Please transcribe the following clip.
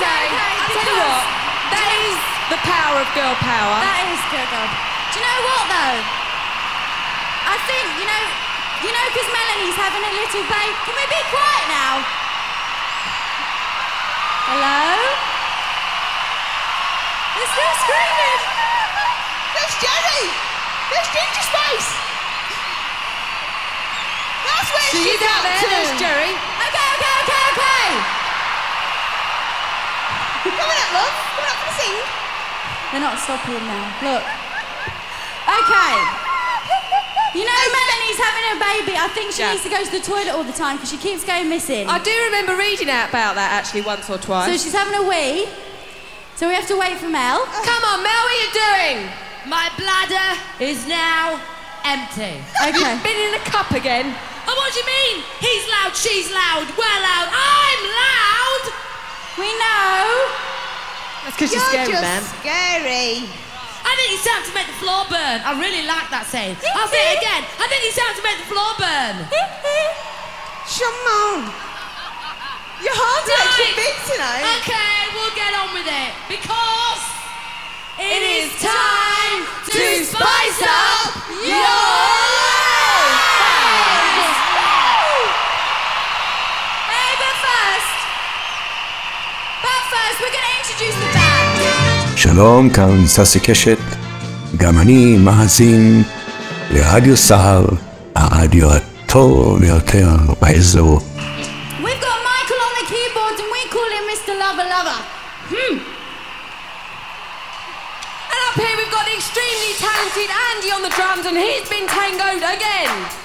say, I tell you what, that is the power of girl power. That is good, God. Do you know what, though? I think, you know, because Melanie's having a little baby. Can we be quiet now? Hello? They're still screaming. There's Jerry! There's Ginger Spice! That's where So you she's got up there, to! there's Jerry. Okay. Come on up, love. Come on up for the sing. They're not stopping now. Look. Okay. You know Melanie's having a baby. I think she needs to go to the toilet all the time because she keeps going missing. I do remember reading out about that actually once or twice. So she's having a wee. So we have to wait for Mel. Come on, Mel, what are you doing? My bladder is now empty. Okay. Been in a cup again? Oh, what do you mean? He's loud, she's loud, we're loud, I'm loud! We know. That's because you're You're scary, just man. scary. I think it's time to make the floor burn. I really like that saying. I'll say it again. I think it's time to make the floor burn. Come on. Your heart's actually big tonight. Okay, we'll get on with it. Because it is time to spice up your life! Hey, but first, we're going to introduce the band. שלום, כאן ססי קשת, גם אני מאזין לרדיו סהר, הרדיו הטוב ביותר באזור. We've got Michael on the keyboards and we call him Mr. Lover Lover. And up here we've got the extremely talented Andy on the drums and he's been tangoed again.